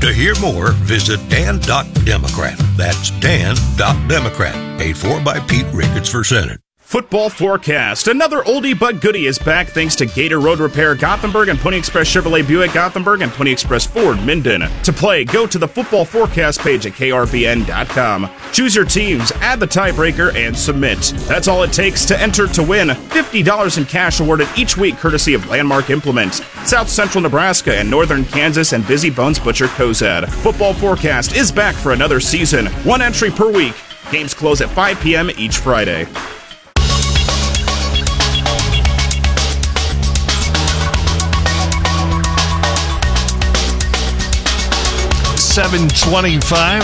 To hear more, visit Dan.Democrat. That's Dan.Democrat. Paid for by Pete Ricketts for Senate. Football forecast. Another oldie but goodie is back thanks to Gator Road Repair Gothenburg and Pony Express Chevrolet Buick Gothenburg and Pony Express Ford Minden. To play, go to the football forecast page at krvn.com. Choose your teams, add the tiebreaker, and submit. That's all it takes to enter to win. $50 in cash awarded each week courtesy of Landmark Implement, South Central Nebraska and Northern Kansas, and Busy Bones Butcher Cozad. Football forecast is back for another season. One entry per week. Games close at 5 p.m. each Friday. 7:25.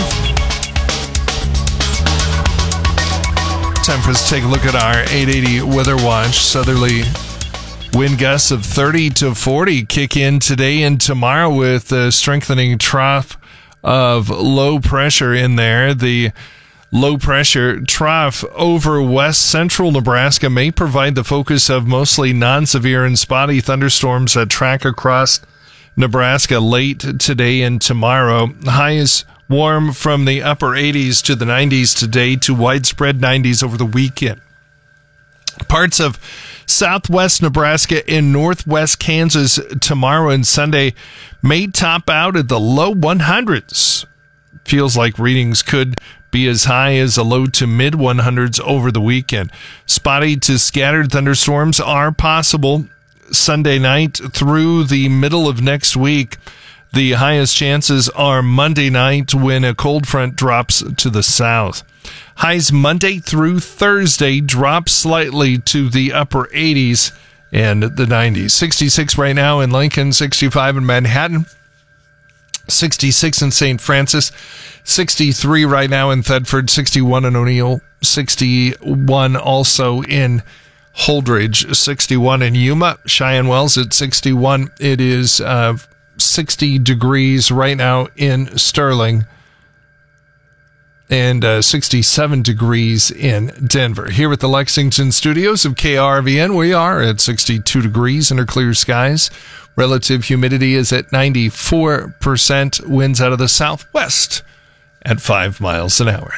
Time for us to take a look at our 880 Weather Watch. Southerly wind gusts of 30 to 40 kick in today and tomorrow with a strengthening trough of low pressure in there. The low pressure trough over west central Nebraska may provide the focus of mostly non-severe and spotty thunderstorms that track across Nebraska late today and tomorrow. Highs warm from the upper 80s to the 90s today to widespread 90s over the weekend. Parts of southwest Nebraska and northwest Kansas tomorrow and Sunday may top out at the low 100s. Feels like readings could be as high as a low to mid 100s over the weekend. Spotty to scattered thunderstorms are possible Sunday night through the middle of next week. The highest chances are Monday night when a cold front drops to the south. Highs Monday through Thursday drop slightly to the upper 80s and the 90s. 66 right now in Lincoln, 65 in Manhattan, 66 in St. Francis, 63 right now in Thedford, 61 in O'Neill, 61 also in Holdridge, 61 in Yuma, Cheyenne Wells at 61. It is 60 degrees right now in Sterling and 67 degrees in Denver. Here at the Lexington studios of KRVN, we are at 62 degrees under clear skies. Relative humidity is at 94%. Winds out of the southwest at 5 miles an hour.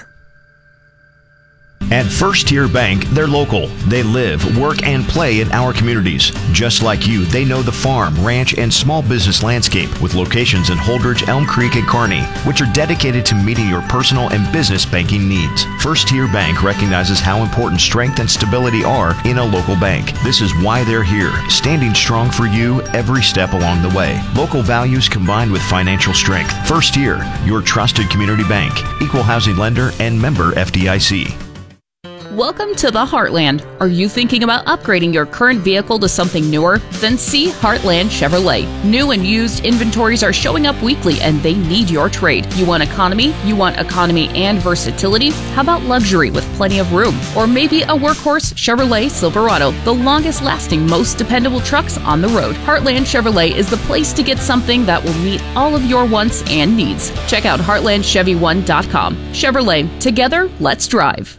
At First Tier Bank, they're local. They live, work, and play in our communities. Just like you, they know the farm, ranch, and small business landscape with locations in Holdridge, Elm Creek, and Kearney, which are dedicated to meeting your personal and business banking needs. First Tier Bank recognizes how important strength and stability are in a local bank. This is why they're here, standing strong for you every step along the way. Local values combined with financial strength. First Tier, your trusted community bank. Equal housing lender and member FDIC. Welcome to the Heartland. Are you thinking about upgrading your current vehicle to something newer? Then see Heartland Chevrolet. New and used inventories are showing up weekly and they need your trade. You want economy? You want economy and versatility? How about luxury with plenty of room? Or maybe a workhorse Chevrolet Silverado, the longest lasting, most dependable trucks on the road. Heartland Chevrolet is the place to get something that will meet all of your wants and needs. Check out heartlandchevy1.com. Chevrolet, together, let's drive.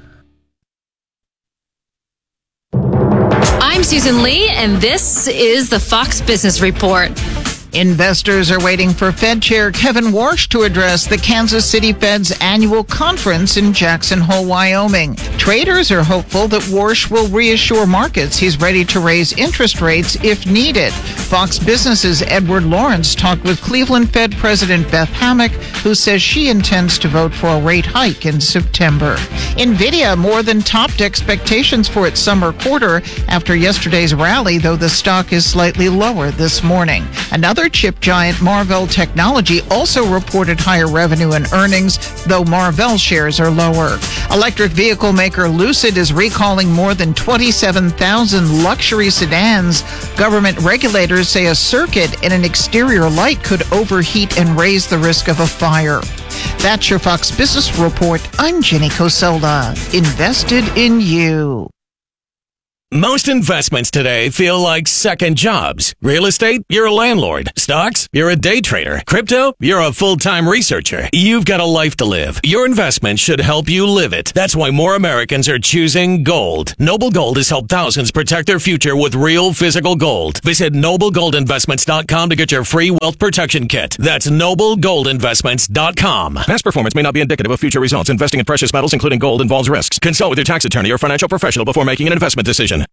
I'm Susan Lee, and this is the Fox Business Report. Investors are waiting for Fed Chair Kevin Warsh to address the Kansas City Fed's annual conference in Jackson Hole, Wyoming. Traders are hopeful that Warsh will reassure markets he's ready to raise interest rates if needed. Fox Business's Edward Lawrence talked with Cleveland Fed President Beth Hammack, who says she intends to vote for a rate hike in September. NVIDIA more than topped expectations for its summer quarter after yesterday's rally, though the stock is slightly lower this morning. Another chip giant, Marvell Technology, also reported higher revenue and earnings, though Marvell shares are lower. Electric vehicle maker Lucid is recalling more than 27,000 luxury sedans. Government regulators say a circuit in an exterior light could overheat and raise the risk of a fire. That's your Fox Business Report. I'm Jenny Cosola. Invested in you. Most investments today feel like second jobs. Real estate, you're a landlord. Stocks, you're a day trader. Crypto, you're a full-time researcher. You've got a life to live. Your investment should help you live it. That's why more Americans are choosing gold. Noble Gold has helped thousands protect their future with real physical gold. Visit NobleGoldInvestments.com to get your free wealth protection kit. That's NobleGoldInvestments.com. Past performance may not be indicative of future results. Investing in precious metals, including gold, involves risks. Consult with your tax attorney or financial professional before making an investment decision.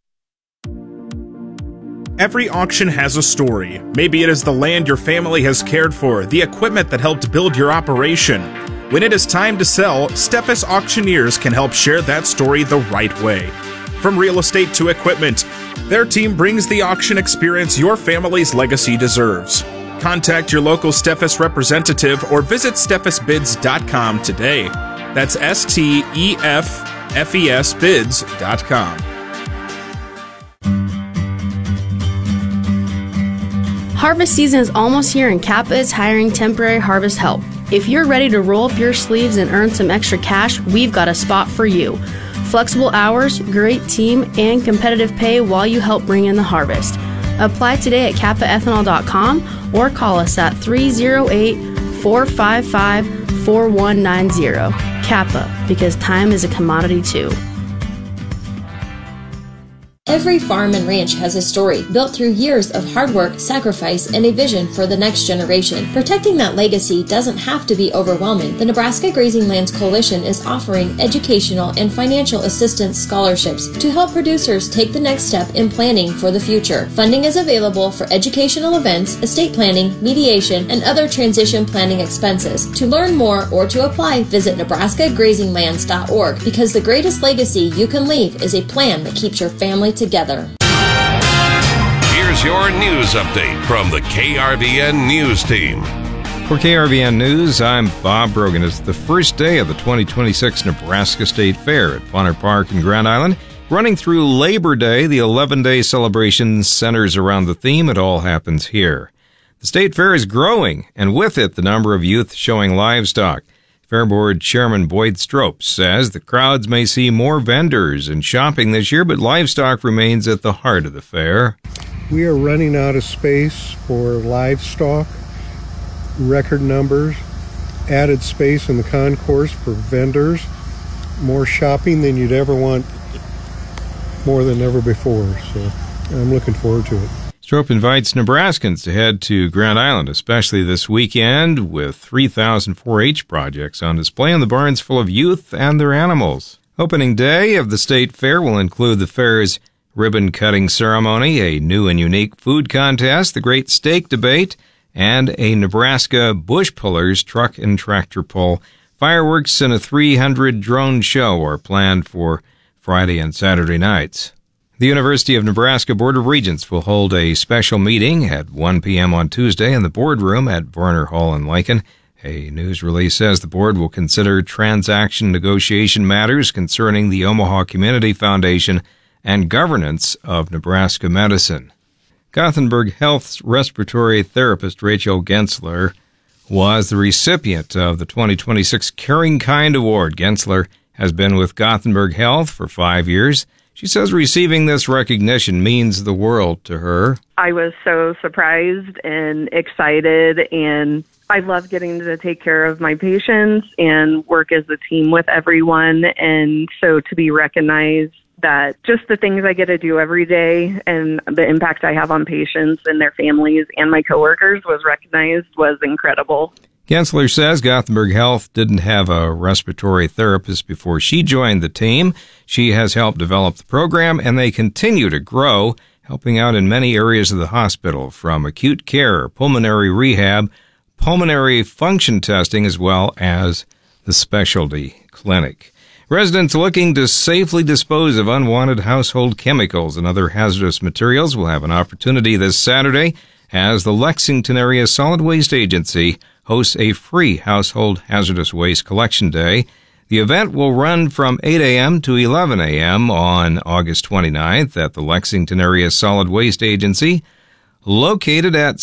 Every auction has a story. Maybe it is the land your family has cared for, the equipment that helped build your operation. When it is time to sell, Steffes Auctioneers can help share that story the right way. From real estate to equipment, their team brings the auction experience your family's legacy deserves. Contact your local Steffes representative or visit steffesbids.com today. That's STEFFES bids.com. Harvest season is almost here and Kappa is hiring temporary harvest help. If you're ready to roll up your sleeves and earn some extra cash, we've got a spot for you. Flexible hours, great team, and competitive pay while you help bring in the harvest. Apply today at kappaethanol.com or call us at 308-455-4190. Kappa, because time is a commodity too. Every farm and ranch has a story built through years of hard work, sacrifice, and a vision for the next generation. Protecting that legacy doesn't have to be overwhelming. The Nebraska Grazing Lands Coalition is offering educational and financial assistance scholarships to help producers take the next step in planning for the future. Funding is available for educational events, estate planning, mediation, and other transition planning expenses. To learn more or to apply, visit nebraskagrazinglands.org, because the greatest legacy you can leave is a plan that keeps your family together. Here's your news update from the KRVN News Team. For KRVN News, I'm Bob Brogan. It's the first day of the 2026 Nebraska State Fair at Bonner Park in Grand Island. Running through Labor Day, the 11-day celebration centers around the theme "It All Happens Here." The State Fair is growing, and with it, the number of youth showing livestock. Fair Board Chairman Boyd Strope says the crowds may see more vendors and shopping this year, but livestock remains at the heart of the fair. We are running out of space for livestock, record numbers, added space in the concourse for vendors, more shopping than you'd ever want, more than ever before. So I'm looking forward to it. Strope invites Nebraskans to head to Grand Island, especially this weekend, with 3,000 4-H projects on display in the barns full of youth and their animals. Opening day of the State Fair will include the fair's ribbon-cutting ceremony, a new and unique food contest, the Great Steak Debate, and a Nebraska Bush Pullers truck and tractor pull. Fireworks and a 300 drone show are planned for Friday and Saturday nights. The University of Nebraska Board of Regents will hold a special meeting at 1 p.m. on Tuesday in the boardroom at Varner Hall in Lincoln. A news release says the board will consider transaction negotiation matters concerning the Omaha Community Foundation and governance of Nebraska medicine. Gothenburg Health's respiratory therapist Rachel Gensler was the recipient of the 2026 Caring Kind Award. Gensler has been with Gothenburg Health for 5 years. She says receiving this recognition means the world to her. I was so surprised and excited, and I love getting to take care of my patients and work as a team with everyone. And so to be recognized that just the things I get to do every day and the impact I have on patients and their families and my coworkers was recognized was incredible. Gensler says Gothenburg Health didn't have a respiratory therapist before she joined the team. She has helped develop the program, and they continue to grow, helping out in many areas of the hospital, from acute care, pulmonary rehab, pulmonary function testing, as well as the specialty clinic. Residents looking to safely dispose of unwanted household chemicals and other hazardous materials will have an opportunity this Saturday as the Lexington Area Solid Waste Agency hosts a free household hazardous waste collection day. The event will run from 8 a.m. to 11 a.m. on August 29th at the Lexington Area Solid Waste Agency, located at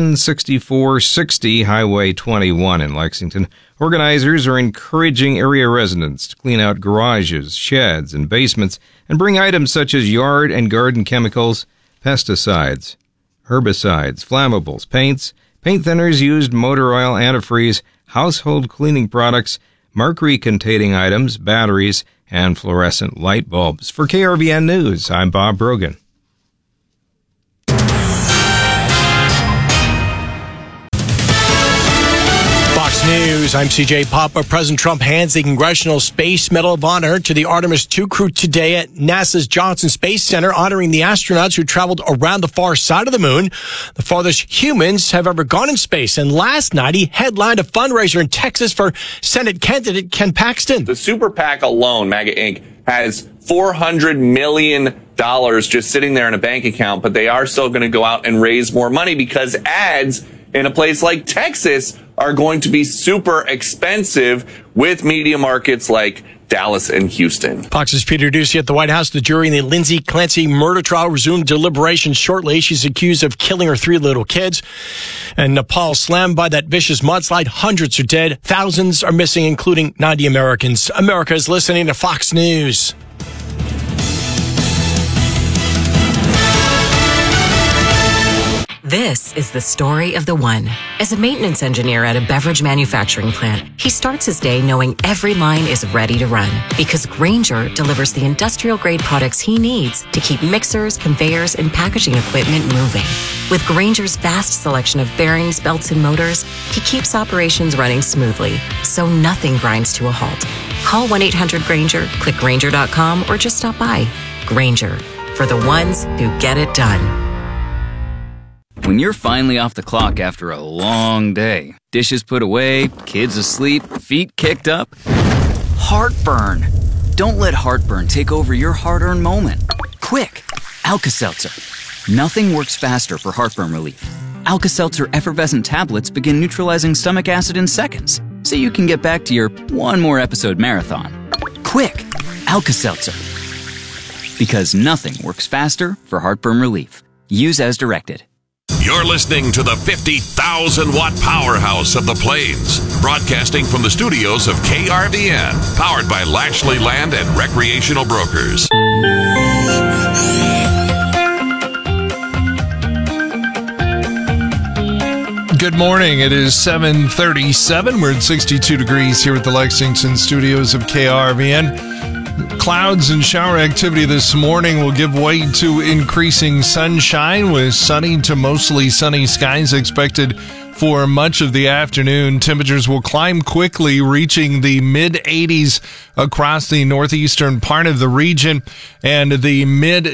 76460 Highway 21 in Lexington. Organizers are encouraging area residents to clean out garages, sheds, and basements and bring items such as yard and garden chemicals, pesticides, herbicides, flammables, paints, paint thinners, used motor oil, antifreeze, household cleaning products, mercury-containing items, batteries, and fluorescent light bulbs. For KRVN News, I'm Bob Brogan. Fox News, I'm CJ Papa. President Trump hands the Congressional Space Medal of Honor to the Artemis II crew today at NASA's Johnson Space Center, honoring the astronauts who traveled around the far side of the moon, the farthest humans have ever gone in space. And last night, he headlined a fundraiser in Texas for Senate candidate Ken Paxton. The Super PAC alone, MAGA Inc., has $400 million just sitting there in a bank account, but they are still going to go out and raise more money because ads in a place like Texas are going to be super expensive with media markets like Dallas and Houston. Fox's Peter Doocy at the White House. The jury in the Lindsay Clancy murder trial resumed deliberations shortly. She's accused of killing her 3 little kids. And Nepal slammed by that vicious mudslide. Hundreds are dead. Thousands are missing, including 90 Americans. America is listening to Fox News. This is the story of the one. As a maintenance engineer at a beverage manufacturing plant, he starts his day knowing every line is ready to run because Grainger delivers the industrial-grade products he needs to keep mixers, conveyors, and packaging equipment moving. With Grainger's vast selection of bearings, belts, and motors, he keeps operations running smoothly, so nothing grinds to a halt. Call 1-800-GRAINGER, click Grainger.com, or just stop by. Grainger, for the ones who get it done. When you're finally off the clock after a long day, dishes put away, kids asleep, feet kicked up, heartburn. Don't let heartburn take over your hard-earned moment. Quick, Alka-Seltzer. Nothing works faster for heartburn relief. Alka-Seltzer effervescent tablets begin neutralizing stomach acid in seconds, so you can get back to your one more episode marathon. Quick, Alka-Seltzer. Because nothing works faster for heartburn relief. Use as directed. You're listening to the 50,000-watt powerhouse of the Plains, broadcasting from the studios of KRVN, powered by Lashley Land and Recreational Brokers. Good morning. It is 7:37. We're at 62 degrees here at the Lexington studios of KRVN. Clouds and shower activity this morning will give way to increasing sunshine with sunny to mostly sunny skies expected for much of the afternoon. Temperatures will climb quickly, reaching the mid-80s across the northeastern part of the region and the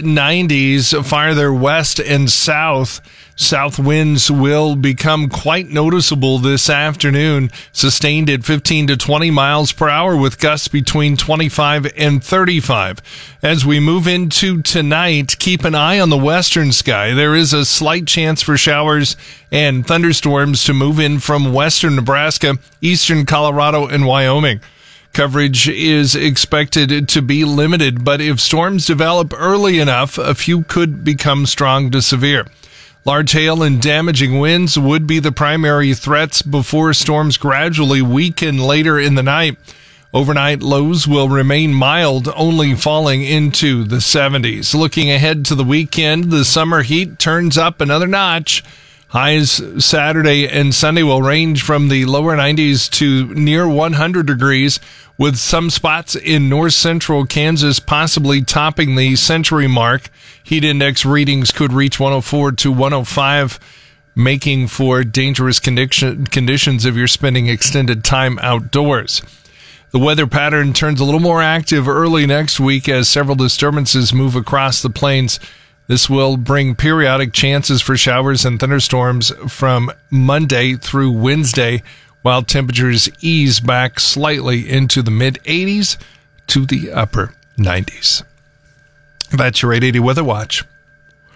mid-90s farther west and south. South winds will become quite noticeable this afternoon, sustained at 15 to 20 miles per hour with gusts between 25 and 35. As we move into tonight, keep an eye on the western sky. There is a slight chance for showers and thunderstorms to move in from western Nebraska, eastern Colorado, and Wyoming. Coverage is expected to be limited, but if storms develop early enough, a few could become strong to severe. Large hail and damaging winds would be the primary threats before storms gradually weaken later in the night. Overnight lows will remain mild, only falling into the 70s. Looking ahead to the weekend, the summer heat turns up another notch. Highs Saturday and Sunday will range from the lower 90s to near 100 degrees, with some spots in north central Kansas possibly topping the century mark. Heat index readings could reach 104 to 105, making for dangerous conditions if you're spending extended time outdoors. The weather pattern turns a little more active early next week as several disturbances move across the plains. This will bring periodic chances for showers and thunderstorms from Monday through Wednesday, while temperatures ease back slightly into the mid-80s to the upper 90s. That's your 880 Weather Watch.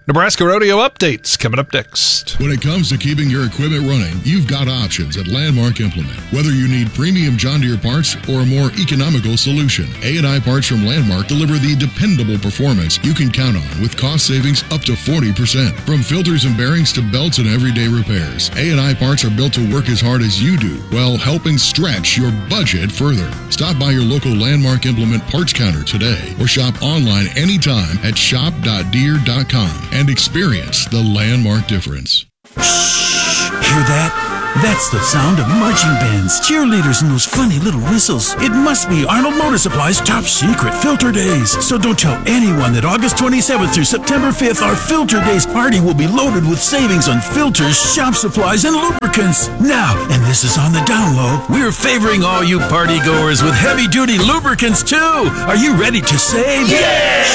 Nebraska Rodeo updates coming up next. When it comes to keeping your equipment running, you've got options at Landmark Implement. Whether you need premium John Deere parts or a more economical solution, A&I parts from Landmark deliver the dependable performance you can count on with cost savings up to 40%. From filters and bearings to belts and everyday repairs, A&I parts are built to work as hard as you do while helping stretch your budget further. Stop by your local Landmark Implement parts counter today or shop online anytime at shop.deere.com. and experience the Landmark difference. Shh! Hear that? That's the sound of marching bands, cheerleaders, and those funny little whistles. It must be Arnold Motor Supply's top secret Filter Days. So don't tell anyone that August 27th through September 5th, our Filter Days party will be loaded with savings on filters, shop supplies, and lubricants. Now, and this is on the down low, we're favoring all you party goers with heavy-duty lubricants, too. Are you ready to save? Yeah!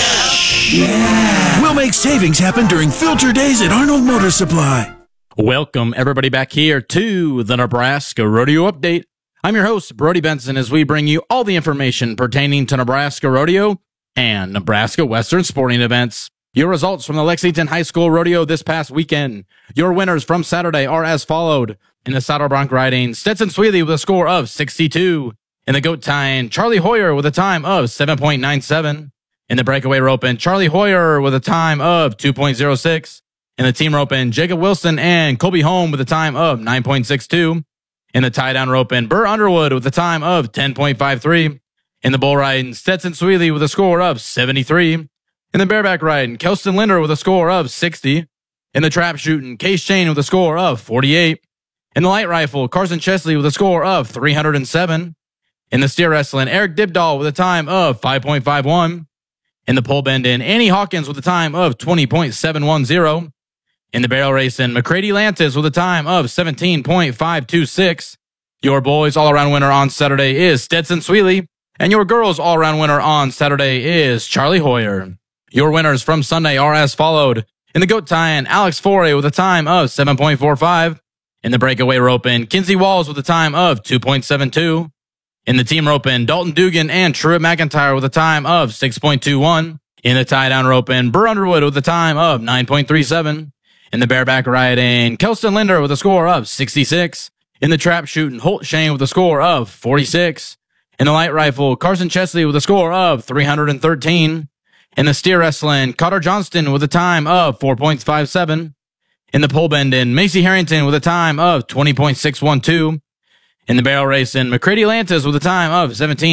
Yeah! We'll make savings happen during Filter Days at Arnold Motor Supply. Welcome, everybody, back here to the Nebraska Rodeo Update. I'm your host, Brody Benson, as we bring you all the information pertaining to Nebraska Rodeo and Nebraska Western sporting events. Your results from the Lexington High School Rodeo this past weekend. Your winners from Saturday are as followed. In the saddle bronc riding, Stetson Sweely with a score of 62. In the goat tying, Charlie Hoyer with a time of 7.97. In the breakaway roping, Charlie Hoyer with a time of 2.06. In the team roping, Jacob Wilson and Colby Holm with a time of 9.62. In the tie-down roping, Burr Underwood with a time of 10.53. In the bull riding, Stetson Sweely with a score of 73. In the bareback riding, Kelston Linder with a score of 60. In the trap shooting, Case Shane with a score of 48. In the light rifle, Carson Chesley with a score of 307. In the steer wrestling, Eric Dibdahl with a time of 5.51. In the pole bending, Annie Hawkins with a time of 20.710. In the barrel racing, McCready Lantis with a time of 17.526. Your boys all-around winner on Saturday is Stetson Sweely, and your girls all-around winner on Saturday is Charlie Hoyer. Your winners from Sunday are as followed. In the goat tying, Alex Foray with a time of 7.45. In the breakaway roping, Kinsey Walls with a time of 2.72. In the team roping, Dalton Dugan and Truett McIntyre with a time of 6.21. In the tie-down roping, Burr Underwood with a time of 9.37. In the bareback riding, Kelston Linder with a score of 66. In the trap shooting, Holt Shane with a score of 46. In the light rifle, Carson Chesley with a score of 313. In the steer wrestling, Cotter Johnston with a time of 4.57. In the pole bending, Macy Harrington with a time of 20.612. In the barrel racing, McCready Lantis with a time of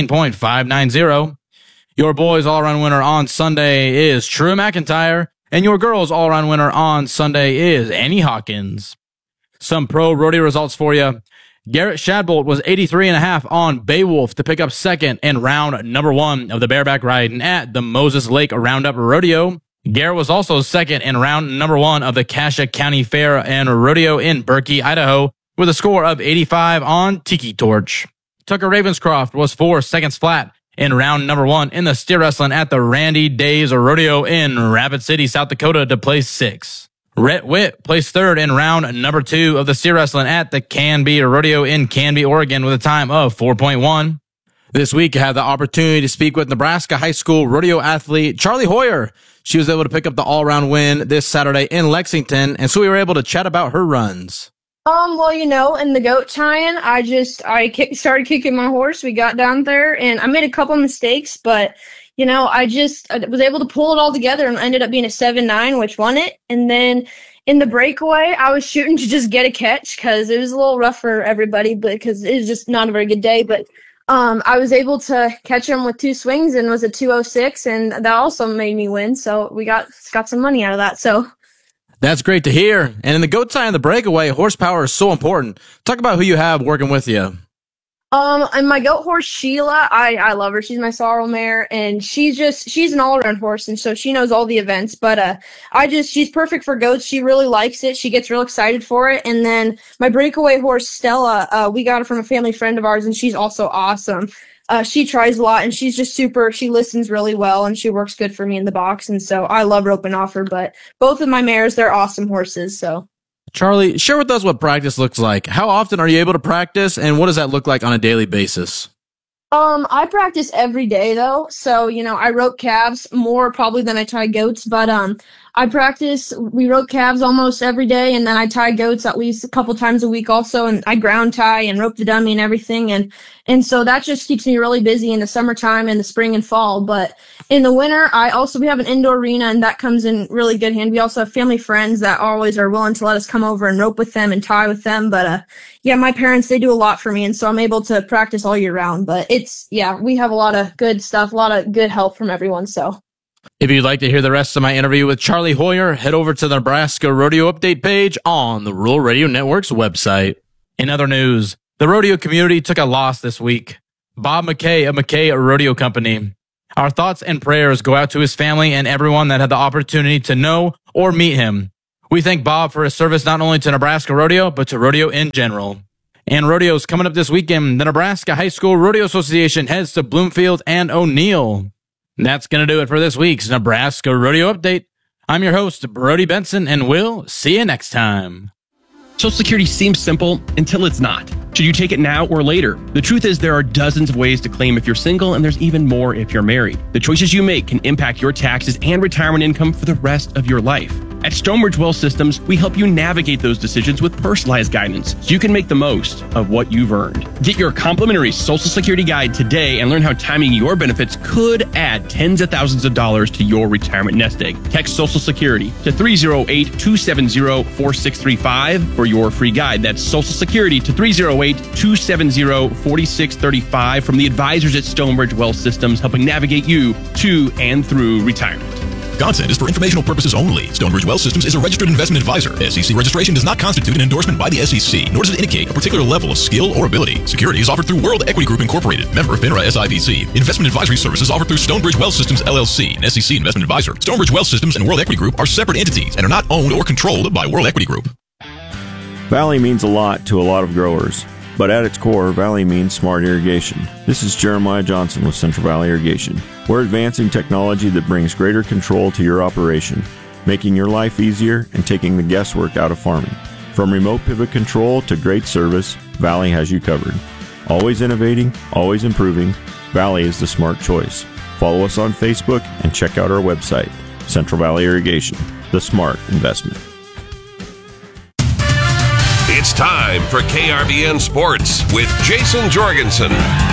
17.590. Your boys all-around winner on Sunday is True McIntyre, and your girls all-around winner on Sunday is Annie Hawkins. Some pro rodeo results for you. Garrett Shadbolt was 83.5 on Beowulf to pick up second in round number 1 of the bareback riding at the Moses Lake Roundup Rodeo. Garrett was also second in round number 1 of the Cassia County Fair and Rodeo in Berkey, Idaho, with a score of 85 on Tiki Torch. Tucker Ravenscroft was 4 seconds flat in round number 1 in the steer wrestling at the Randy Days Rodeo in Rapid City, South Dakota to place 6. Rhett Witt placed 3rd in round number 2 of the steer wrestling at the Canby Rodeo in Canby, Oregon with a time of 4.1. This week I had the opportunity to speak with Nebraska High School rodeo athlete Charlie Hoyer. She was able to pick up the all-around win this Saturday in Lexington, and so we were able to chat about her runs. Well, in the goat tying, I started kicking my horse. We got down there, and I made a couple mistakes, but, I was able to pull it all together and ended up being a 7-9, which won it. And then in the breakaway, I was shooting to just get a catch because it was a little rough for everybody, because it was just not a very good day. But I was able to catch him with 2 swings and was a 206, and that also made me win. So we got some money out of that. So. That's great to hear. And in the goat tie and the breakaway, horsepower is so important. Talk about who you have working with you. And my goat horse, Sheila, I love her. She's my sorrel mare, and she's an all-around horse, and so she knows all the events. But she's perfect for goats. She really likes it. She gets real excited for it. And then my breakaway horse, Stella, we got her from a family friend of ours, and she's also awesome. She tries a lot, and she's just she listens really well, and she works good for me in the box. And so I love roping off her, but both of my mares, they're awesome horses. So. Charlie, share with us what practice looks like. How often are you able to practice, and what does that look like on a daily basis? I practice every day though. So, I rope calves more probably than I tie goats, but, we rope calves almost every day, and then I tie goats at least a couple times a week also, and I ground tie and rope the dummy and everything. And so that just keeps me really busy in the summertime and the spring and fall. But in the winter, we have an indoor arena, and that comes in really good hand. We also have family friends that always are willing to let us come over and rope with them and tie with them. But my parents, they do a lot for me, and so I'm able to practice all year round. But we have a lot of good stuff, a lot of good help from everyone, so. If you'd like to hear the rest of my interview with Charlie Hoyer, head over to the Nebraska Rodeo Update page on the Rural Radio Network's website. In other news, the rodeo community took a loss this week. Bob McKay of McKay Rodeo Company. Our thoughts and prayers go out to his family and everyone that had the opportunity to know or meet him. We thank Bob for his service not only to Nebraska Rodeo, but to rodeo in general. And rodeos coming up this weekend. The Nebraska High School Rodeo Association heads to Bloomfield and O'Neill. That's going to do it for this week's Nebraska Rodeo Update. I'm your host, Brody Benson, and we'll see you next time. Social Security seems simple until it's not. Should you take it now or later? The truth is there are dozens of ways to claim if you're single, and there's even more if you're married. The choices you make can impact your taxes and retirement income for the rest of your life. At Stonebridge Wealth Systems, we help you navigate those decisions with personalized guidance so you can make the most of what you've earned. Get your complimentary Social Security guide today and learn how timing your benefits could add tens of thousands of dollars to your retirement nest egg. Text Social Security to 308-270-4635 for your free guide. That's Social Security to 308-270-4635 from the advisors at Stonebridge Wealth Systems, helping navigate you to and through retirement. Content is for informational purposes only. Stonebridge Wealth Systems is a registered investment advisor. SEC registration does not constitute an endorsement by the SEC, nor does it indicate a particular level of skill or ability. Securities offered through World Equity Group Incorporated, member FINRA SIPC. Investment advisory services offered through Stonebridge Wealth Systems LLC, an SEC investment advisor. Stonebridge Wealth Systems and World Equity Group are separate entities and are not owned or controlled by World Equity Group. Valley means a lot to a lot of growers, but at its core, Valley means smart irrigation. This is Jeremiah Johnson with Central Valley Irrigation. We're advancing technology that brings greater control to your operation, making your life easier and taking the guesswork out of farming. From remote pivot control to great service, Valley has you covered. Always innovating, always improving, Valley is the smart choice. Follow us on Facebook and check out our website, Central Valley Irrigation, the smart investment. It's time for KRVN Sports with Jason Jorgensen.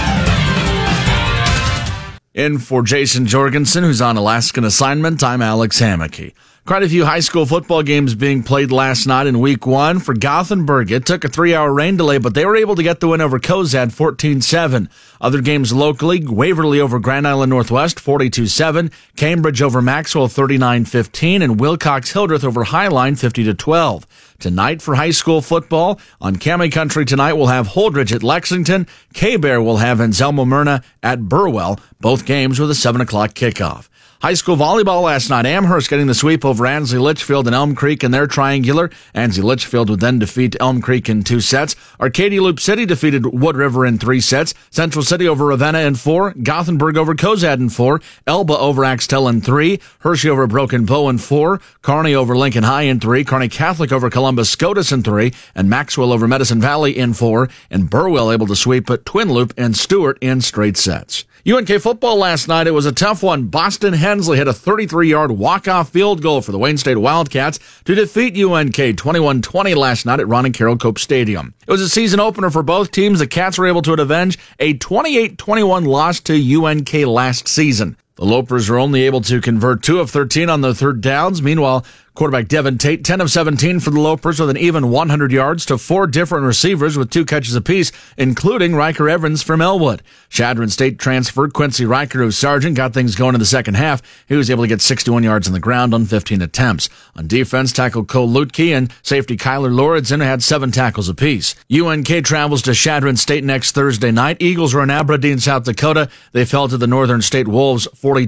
In for Jason Jorgensen, who's on Alaskan assignment, I'm Alex Hammocky. Quite a few high school football games being played last night in week one. For Gothenburg, it took a 3-hour rain delay, but they were able to get the win over Cozad 14-7. Other games locally, Waverly over Grand Island Northwest 42-7, Cambridge over Maxwell 39-15, and Wilcox-Hildreth over Highline 50-12. Tonight for high school football, on Cami Country tonight we'll have Holdridge at Lexington. K-Bear will have Anselmo Myrna at Burwell, both games with a 7 o'clock kickoff. High school volleyball last night, Amherst getting the sweep over Ansley Litchfield and Elm Creek in their triangular. Ansley Litchfield would then defeat Elm Creek in 2 sets. Arcadia Loop City defeated Wood River in 3 sets. Central City over Ravenna in 4. Gothenburg over Cozad in 4. Elba over Axtell in 3. Hershey over Broken Bow in 4. Kearney over Lincoln High in 3. Kearney Catholic over Columbus Scotus in 3. And Maxwell over Medicine Valley in 4. And Burwell able to sweep at Twin Loop and Stewart in straight sets. UNK football last night, it was a tough one. Boston Hensley hit a 33-yard walk-off field goal for the Wayne State Wildcats to defeat UNK 21-20 last night at Ronnie Carroll Cope Stadium. It was a season opener for both teams. The Cats were able to avenge a 28-21 loss to UNK last season. The Lopers were only able to convert 2 of 13 on the third downs. Meanwhile, quarterback Devin Tate, 10 of 17 for the Lopers with an even 100 yards to 4 different receivers with 2 catches apiece, including Riker Evans from Elwood. Chadron State transfer Quincy Riker, who's sergeant, got things going in the second half. He was able to get 61 yards on the ground on 15 attempts. On defense, tackle Cole Lutke and safety Kyler Lauritsen had 7 tackles apiece. UNK travels to Chadron State next Thursday night. Eagles were in Aberdeen, South Dakota. They fell to the Northern State Wolves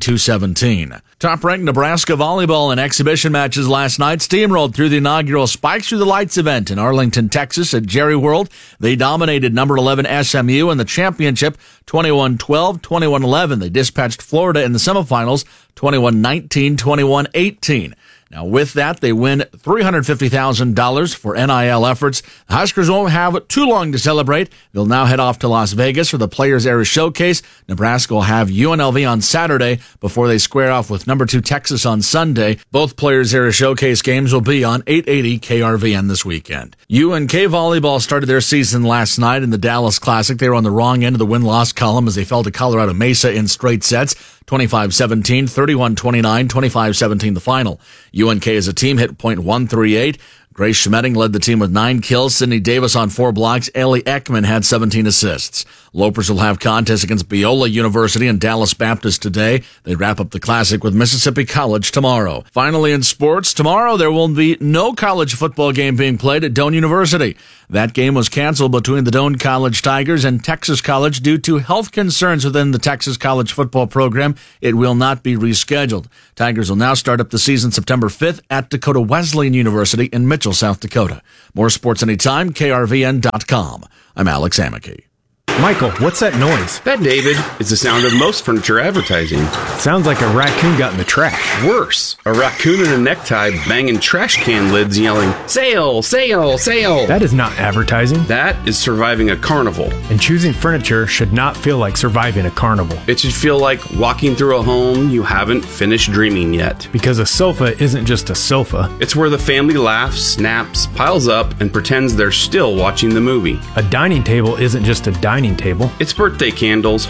42-17. Top-ranked Nebraska volleyball and exhibition matches last night steamrolled through the inaugural Spikes Through the Lights event in Arlington, Texas at Jerry World. They dominated number 11 SMU in the championship 21-12, 21-11. They dispatched Florida in the semifinals 21-19, 21-18. Now, with that, they win $350,000 for NIL efforts. The Huskers won't have too long to celebrate. They'll now head off to Las Vegas for the Players Era Showcase. Nebraska will have UNLV on Saturday before they square off with number 2 Texas on Sunday. Both Players Era Showcase games will be on 880 KRVN this weekend. UNK volleyball started their season last night in the Dallas Classic. They were on the wrong end of the win-loss column as they fell to Colorado Mesa in straight sets. 25-17, 31-29, 25-17 the final. UNK as a team hit .138. Grace Schmetting led the team with 9 kills. Sydney Davis on 4 blocks. Ellie Ekman had 17 assists. Lopers will have contests against Biola University and Dallas Baptist today. They wrap up the Classic with Mississippi College tomorrow. Finally, in sports, tomorrow there will be no college football game being played at Doane University. That game was canceled between the Doane College Tigers and Texas College due to health concerns within the Texas college football program. It will not be rescheduled. Tigers will now start up the season September 5th at Dakota Wesleyan University in Mitchell, South Dakota. More sports anytime, KRVN.com. I'm Alex Amicky. Michael, what's that noise? That, David, is the sound of most furniture advertising. Sounds like a raccoon got in the trash. Worse, a raccoon in a necktie banging trash can lids yelling, "Sale, sale, sale." That is not advertising. That is surviving a carnival. And choosing furniture should not feel like surviving a carnival. It should feel like walking through a home you haven't finished dreaming yet. Because a sofa isn't just a sofa. It's where the family laughs, snaps, piles up, and pretends they're still watching the movie. A dining table isn't just a dining table. It's birthday candles,